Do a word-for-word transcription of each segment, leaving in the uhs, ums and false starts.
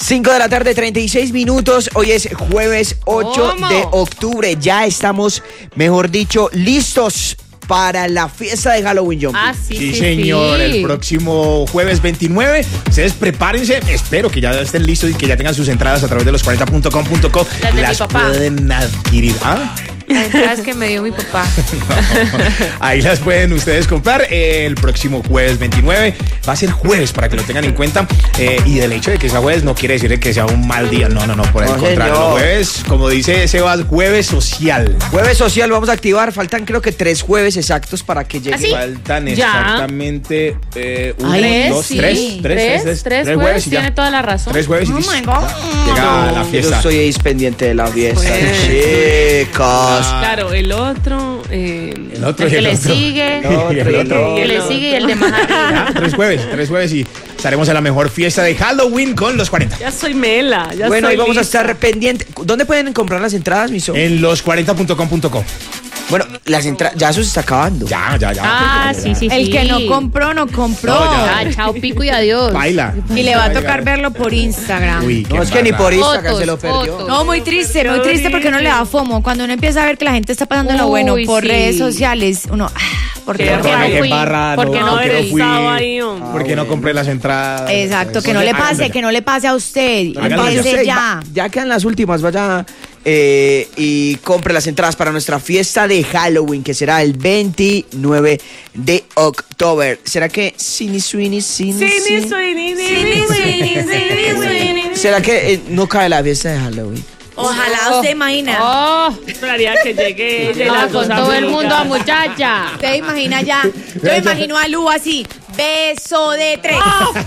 cinco de la tarde, treinta y seis minutos. Hoy es jueves ocho ¿Cómo? de octubre. Ya estamos, mejor dicho, listos para la fiesta de Halloween, John. Ah, sí, Sí, sí, señor, sí. el próximo jueves veintinueve. Ustedes prepárense, espero que ya estén listos y que ya tengan sus entradas a través de los cuarenta punto com punto co. Las de mi Las papá. pueden adquirir. ¿Ah? Las entradas que me dio mi papá. No, ahí las pueden ustedes comprar el próximo jueves veintinueve. Va a ser jueves para que lo tengan en cuenta. Eh, y del hecho de que sea jueves no quiere decir que sea un mal día. No, no, no, por el No, contrario. señor. Jueves, como dice Sebas, jueves social. Jueves social, vamos a activar. Faltan creo que tres jueves exactos para que llegue. ¿Ah, sí? Faltan Ya. exactamente eh, uno, Tres, dos, sí. tres, tres, Tres, tres, tres tres jueves, y ya. tiene toda la razón. Tres jueves y listo. my God. Llega la Yo fiesta. soy ahí pendiente de la fiesta, Pues. chicos. Claro, el otro. Eh, El otro El y que el le otro. sigue, Y el otro. el que le sigue y el de más arriba. Ya, tres jueves, tres jueves y estaremos en la mejor fiesta de Halloween con los cuarenta. ya soy Mela. Ya Bueno, soy ahí vamos a lista. estar pendientes. ¿Dónde pueden comprar las entradas, miso? En los cuarenta punto com punto co. Bueno, las entradas, ya eso se está acabando. Ya, ya, ya. Ah, sí, sí, sí. El que no compró, no compró. No, ya. Ah, chao, pico y adiós. Baila. Y le va a tocar verlo por Instagram. Uy, qué No, es que ni por embarrada. Instagram se lo Fotos, perdió. fotos. No, muy triste, muy triste porque uno le da fomo. Cuando uno empieza a ver que la gente está pasando lo bueno Uy, por sí. redes sociales, uno, ah, ¿por qué Qué no ¿Por qué fue? no Qué fui? embarrada, ¿Por qué no, no ¿por qué no fui? fui? Estaba ahí, hombre. ¿Por qué no compré las entradas? Exacto, que no le pase, que no le pase a usted. No le hagan daño. Empiece Sí, ya. va- ya quedan las últimas, vaya eh, y compre las entradas para nuestra fiesta de Halloween, que será el veintinueve de octubre. ¿Será que Cine Sweeney, Cine, Sí, Cine? ni soy, ni, ni, ni, ni, ni, ni, ni, ni. ¿Será que eh, no cae la fiesta de Halloween? Ojalá usted imagina. Oh, Esperaría que llegue ella y la ah, con cosa todo el fluya. mundo a muchacha. Usted imagina ya. Yo me imagino a Lu así. Beso de tres.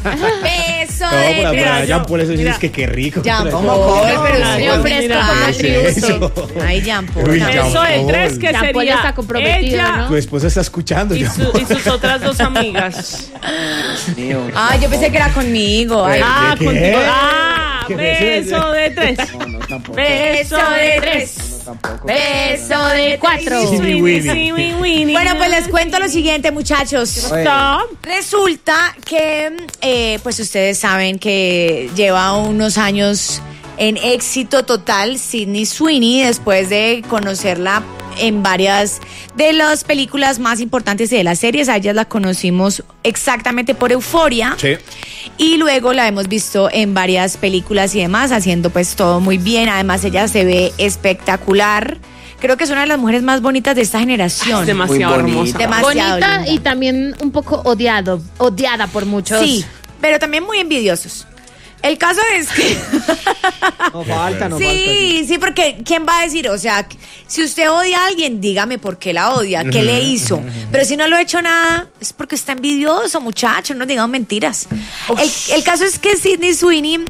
Beso No, de por tres. allá, Jean Paul, eso sí mira. es que qué rico. Jean Paul, ¿Cómo? pero Mira, sí, Me ofrezco mira, como Ay, ¿qué es tributo. eso? Ay, Jean Paul. Uy, no. Jean Beso de Paul. tres que Jean Paul sería está comprometido, ella ¿no? Tu esposa está escuchando. y, Jean su- Paul. y sus otras dos amigas. Mío. Ay, yo pensé que era conmigo. Ay, Ah, ¿qué? contigo. Ah, ¿Qué beso de tres. Beso de tres. Beso de cuatro. Sí. Sweeney, Winnie. Sweeney, Winnie. Bueno, pues les cuento lo siguiente, muchachos. Stop. Resulta que, eh, pues ustedes saben que lleva unos años en éxito total Sydney Sweeney después de conocerla en varias de las películas más importantes de las series. A ellas la conocimos exactamente por Euforia. Sí. Y luego la hemos visto en varias películas y demás, haciendo pues todo muy bien. Además, ella se ve espectacular. Creo que es una de las mujeres más bonitas de esta generación. Es demasiado Muy bonita. hermosa. Demasiado Bonita linda. y también un poco odiado, odiada por muchos. Sí, pero también muy envidiosos. El caso es que... No falta, no sí, sí, porque ¿quién va a decir? O sea, si usted odia a alguien, dígame por qué la odia, qué le hizo. Pero si no lo ha hecho nada, es porque está envidioso, muchacho, no digamos mentiras. El, el caso es que Sydney Sweeney,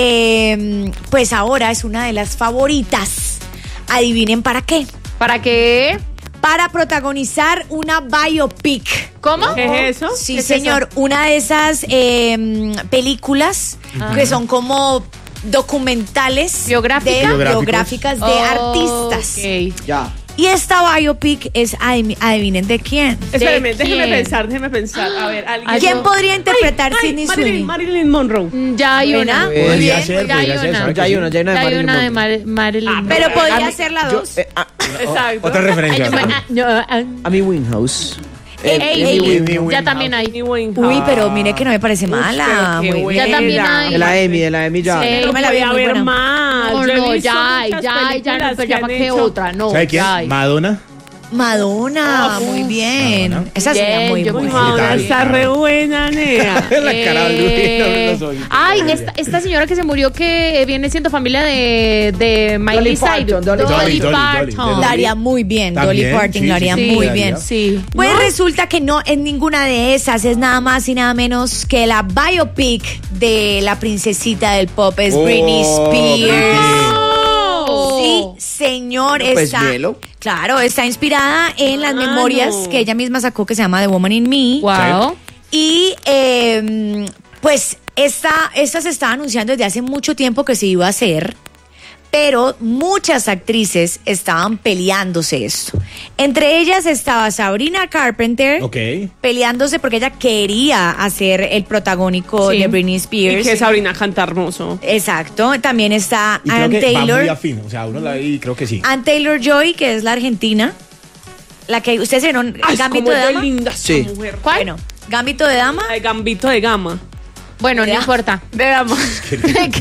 eh, pues ahora es una de las favoritas. Adivinen para qué. ¿Para qué? Para protagonizar una biopic. ¿Cómo? ¿Qué es eso? Sí, ¿Qué es señor. Una de esas eh, películas que son como documentales ¿Biográficas? de, Biográficos. biográficas de artistas. Ok. Ya. Y esta biopic es, adivinen, adivinen de quién. Espérame, ¿De déjeme quién? pensar, déjeme pensar. A ver, alguien. Ay, ¿Quién yo- podría interpretar Ay, Sydney Marilyn, Sweeney? Marilyn Monroe. Mm, Ya hay Buena. una. Eh, Muy Podría bien. ser, Ya hay podría ser, una. ¿sabe que Ya hay sí? una, ya hay una de Ya hay Marilyn una de Monroe. Mar- Marilyn. Ah, Pero A podría mí- ser la yo, dos. eh, ah, Exacto. Otra referencia. Ay, yo me- ah, yo, ah, a mi Winhouse. Ey, Eh, ey, Amy ey, Winehouse. ya también hay. Ni buen- Uy, pero mire que no me parece mala. pero qué Muy buena. bien. Ya también hay. De la Amy, de la Amy ya. Sí. No me la voy vi, a muy ver buena. más. No, Yo he no, visto ya hay, muchas ya hay, ya no, películas pero que ya han para qué hecho. otra, no. ¿Sabe quién? ya hay. Madonna. Madonna, muy bien. Madonna. Esa sería Bien, muy yo- Uy, buena. Madonna Sí, está claro. re buena, nea. La cara de Luis, no me los oí. Ay, esta, esta señora que se murió que viene siendo familia de, de Miley Parton, Cyrus. Dolly Parton. Dolly, Dolly, Parton. Dolly. La haría muy bien, También, Dolly Parton sí, la sí, haría sí, muy sí, bien. Sí. Pues ¿No? resulta que no en ninguna de esas es nada más y nada menos que la biopic de la princesita del pop es Britney Oh, Spears. Oh. Sí, señor, Bueno, pues, está, velo. claro, está inspirada en las Ah, memorias no. que ella misma sacó que se llama The Woman in Me. Wow. Y eh, pues esta, esta se estaba anunciando desde hace mucho tiempo que se iba a hacer, pero muchas actrices estaban peleándose esto. Entre ellas estaba Sabrina Carpenter, Ok. peleándose porque ella quería hacer el protagónico Sí. de Britney Y Spears. que Sabrina canta hermoso. Exacto. También está Y creo Ann que va muy Taylor. afín, o sea, uno la ve y creo que sí. Ann Taylor-Joy, que es la argentina. La que ustedes vieron, Ay, Gambito cómo de es de Dama. linda esa Sí. mujer. ¿Cuál? Bueno, Gambito de Dama. El Gambito de Gama. Bueno, no ¿Verdad? importa. De Dama. ¿Qué?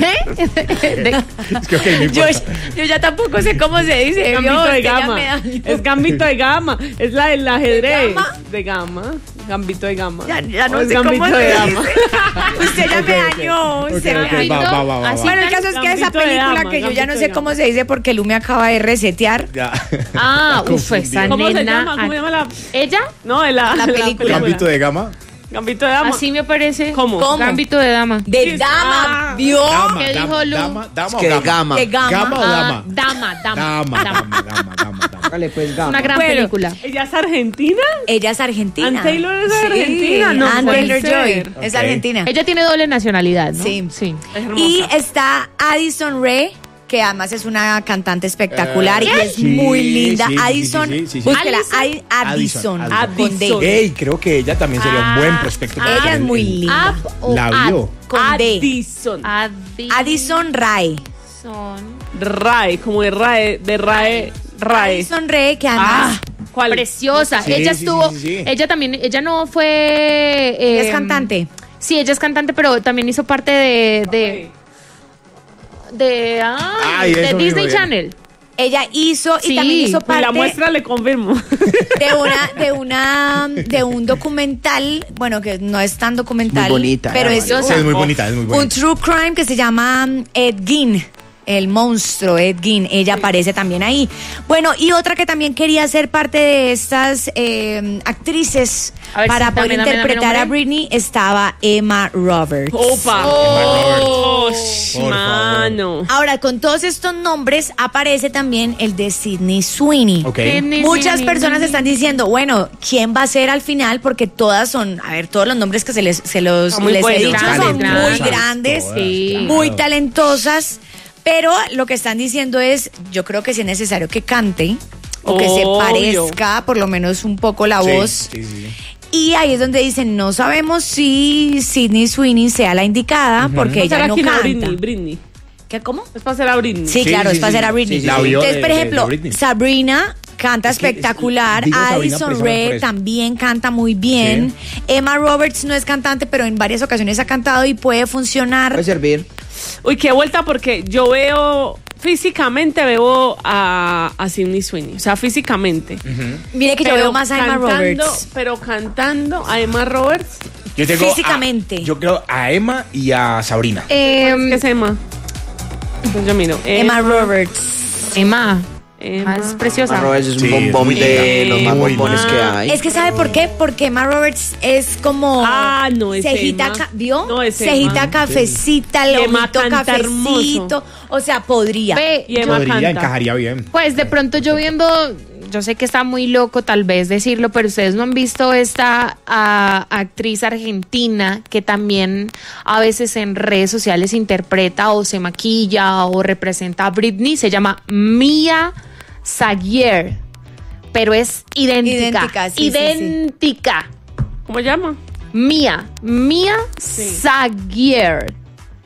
De- Es que, ok, no Yo, importa. yo ya tampoco sé cómo se dice. Gambito Dios, de que ya Gama. me dañó. Es Gambito de Gama. Es la del ajedrez. Gama? De Gama. Gambito de Gama. Ya, ya no O es sé Gambito cómo de se Gama. Usted ya Ok, me ok. dañó. Ok, usted me ok, dañó. va, va, va, va, Así- va. Bueno, el caso es que esa Gambito de película Dama, que yo ya no Gambito sé de cómo Dama. se dice porque Lu me acaba de resetear. Ya. Ah, Está uf, esa confundido. ¿Cómo se nena. llama? ¿Cómo se llama la...? ¿Ella? No, de la, La película. Gambito de Gama. Gambito de Dama. Así me parece. ¿Cómo? ¿Cómo? Gambito de dama. De Sí, dama, ah. ¿vio? Dama, ¿Qué dama, dijo Lu? Dama, dama Es o que gama. gama. De gama. ¿Gama o Ah, dama? dama, dama. Dama, dama, dama, dama, dama. Dale, pues, gama. Una gran Bueno, película. ¿Ella es argentina? Ella es argentina. Ann Taylor es Sí, argentina, no Ann puede Taylor-Joy ser. es Ok. argentina. Ella tiene doble nacionalidad, ¿no? Sí. Sí. Es hermosa. Y está Addison Rae, que además es una cantante espectacular Eh, y es sí, muy linda. sí, sí, Addison, sí, sí, sí, sí. búsquela, Addison. Ay- Addison, Addison, con D. Addison. Ey, creo que ella también sería un buen prospecto. para Ella estar es en- muy en- linda. Up o La Ad- vio. Con D. Addison. Adi- Addison Rae. Son Rae, como de Rae, de Rae, Rae. Addison Rae, que Ah, además ¿cuál? preciosa. Sí, ella sí, estuvo, sí, sí, sí. ella también, ella no fue. eh, es cantante. Sí, ella es cantante, pero también hizo parte de de, de, ay, Ay, de eso mismo, Disney bien. Channel. Ella hizo y Sí, también hizo Pues parte la muestra le confirmo. de una de una de un documental, bueno, que no es tan documental, Muy bonita, pero eh, es Sí, es muy bonita, es muy un bonita. true crime que se llama um, Ed Gein. El monstruo Ed Gein, ella aparece también ahí. Bueno, y otra que también quería ser parte de estas eh, actrices A ver, para sí, poder dame, dame, dame interpretar a nombre. Britney estaba Emma Roberts. Opa. Oh, sh, por mano. Ahora, con todos estos nombres aparece también el de Sydney Sweeney. Ok. Disney, Muchas Disney, personas Disney. están diciendo, bueno, ¿quién va a ser al final? Porque todas son, a ver, todos los nombres que se les, se los Son muy les he buenos. dicho son Grandes, muy grandes. grandes, Sí. Claro. muy talentosas, pero lo que están diciendo es, yo creo que sí es necesario que cante o que se Obvio. parezca por lo menos un poco la Sí, voz. sí, sí. Y ahí es donde dicen, no sabemos si Sydney Sweeney sea la indicada porque Es para ella no quién, a canta. Britney, Britney. ¿Qué, cómo? Es para hacer a Britney. Sí, Sí, claro, sí, es para sí, hacer a sí, Britney. sí, sí. La vio Entonces, de- por de- ejemplo, de Britney. Sabrina canta Es que- espectacular. digo Sabrina Addison precisamente por Rae eso. también canta muy bien. Emma Roberts no es cantante, pero en varias ocasiones ha cantado y puede funcionar. Puede servir. Uy, qué vuelta, porque yo veo, físicamente veo a, a Sydney Sweeney. O sea, físicamente. Mire que yo veo más a Emma cantando, Roberts. pero cantando a Emma Roberts. Yo tengo Físicamente. a- yo creo a Emma y a Sabrina. Em, ¿Qué es Emma? Pues yo miro. Emma Roberts. Emma. Emma. Ah, es preciosa. Arroba es un Sí, es bombón muy de linda. los más Muy bombones linda. que hay. Es que ¿sabe por qué? Porque Emma Roberts es como Ah, no, es cejita, Emma. ca- ¿vio? No, es cejita Emma. cafecita, Y Emma lomito canta cafecito. hermoso. O sea, podría. Ve, Y Emma Podría, canta. encajaría bien. pues de pronto yo viendo, yo sé que está muy loco tal vez decirlo, pero ustedes no han visto esta ah, actriz argentina que también a veces en redes sociales interpreta o se maquilla o representa a Britney, se llama Mia Zaguier, pero es idéntica, Idéntica, sí, sí, sí. idéntica. ¿Cómo se llama? Mia, Mia Sí. Zaguier.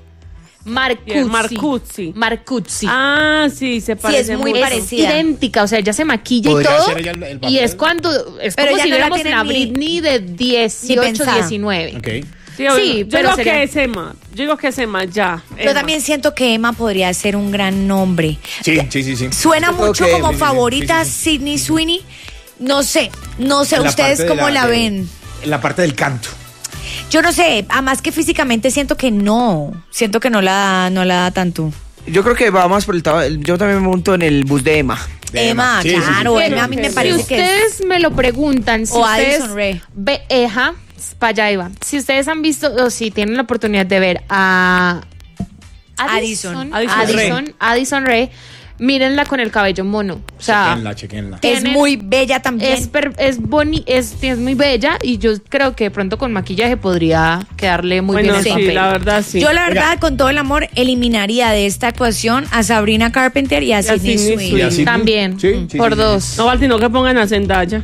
Marcuzzi. Marcuzzi. Marcuzzi. Ah, sí, se parece es muy mucho. parecida. Es idéntica, o sea, ella se maquilla y Podría todo. ser ella el- el papel. Y es cuando, es Pero como ya si no la viéramos tienen la ni- Britney de dieciocho, pensada. diecinueve. Ok. Sí, obvio. Sí, yo pero digo sería- que es Emma. Yo digo que es Emma, ya. Yo Emma. también siento que Emma podría ser un gran nombre. Sí, sí, sí, sí. Suena Yo creo mucho que- como sí, sí, sí, favorita sí, sí, Sidney Sweeney. No sé, no sé En la ustedes parte de cómo la, de- ven. En la parte del canto. Yo no sé, además que físicamente siento que no, siento que no la, no la da tanto. Yo creo que va más por el tabaco. Yo también me monto en el bus de Emma. De Emma, Sí, sí, sí. claro, Pero Emma a mí me si parece si que es. ustedes me lo preguntan, si O ustedes Addison Rae. ve, eja, para allá iba. Si ustedes han visto o si tienen la oportunidad de ver a Addison. Addison Addison, Addison Rae, mírenla con el cabello mono. O sea, Chequenla, chequenla. Es tiene- muy bella también. es, per- es, boni es, es muy bella y yo creo que de pronto con maquillaje podría quedarle muy Bueno, bien el sí, papel. la verdad sí. Yo la verdad, Oiga. con todo el amor, eliminaría de esta ecuación a Sabrina Carpenter y a a Sydney Sydney Sweeney. Sweeney. ¿Y así? También, Sí, sí, por sí, sí. dos. No, Valti, no que pongan a Zendaya.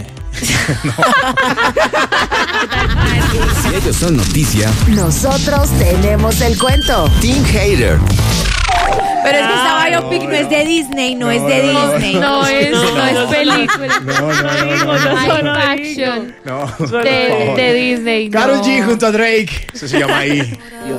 Si ellos son noticia, Nosotros tenemos el cuento. Team Hater. Pero es que esta Ah, biopic no, es de Disney, no, es de no, Disney. No es, no, No, es no, película. No, no, no, Digo, no, yo no. Live solo action digo. No, Solo de, por favor. de Disney. Karol no. G junto a Drake. Eso se llama ahí.